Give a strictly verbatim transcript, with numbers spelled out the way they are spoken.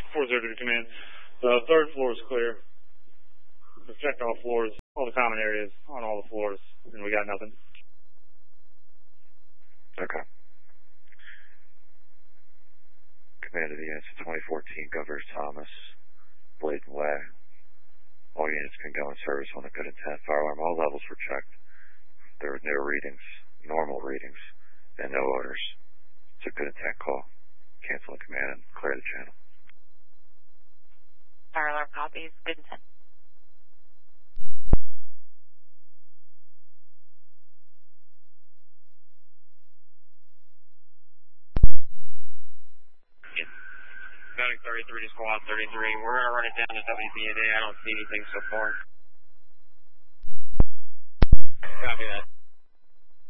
four zero to command. The third floor is clear. We've checked all floors, all the common areas on all the floors, and we got nothing. Okay. Command of the units of twenty fourteen, Governor Thomas, Bladen Way. All units can go in service on a good intent fire alarm. All levels were checked. There were no readings, normal readings, and no orders. It's a good intent call. Cancel the command and clear the channel. Fire alarm copies, good intent. Bounding thirty-three to squad thirty-three. We're going to run it down to W B N A. I don't see anything so far. Copy that.